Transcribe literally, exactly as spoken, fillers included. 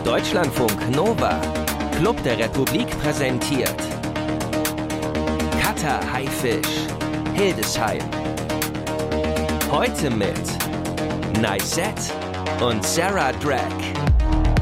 Deutschlandfunk Nova, Club der Republik präsentiert Cutter Haifisch, Hildesheim. Heute mit Niset und Sarah Drag.